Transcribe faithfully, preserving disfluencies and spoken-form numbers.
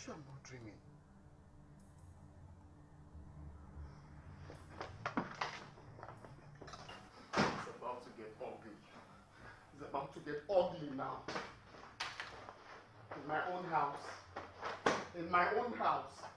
sure I'm not dreaming? It's about to get ugly. It's about to get ugly now. In my own house. In my own house.